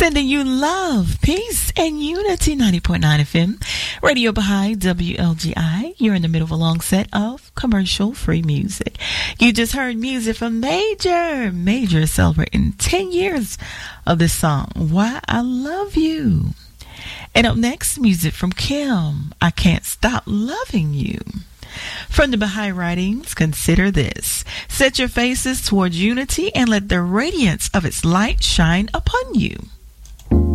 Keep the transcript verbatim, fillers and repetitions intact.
Sending you love, peace, and unity. ninety point nine F M, Radio Baha'i, W L G I. You're in the middle of a long set of commercial-free music. You just heard music from Major. Major celebrating ten years of this song, Why I Love You. And up next, music from Kim, I Can't Stop Loving You. From the Baha'i Writings, consider this. Set your faces towards unity and let the radiance of its light shine upon you.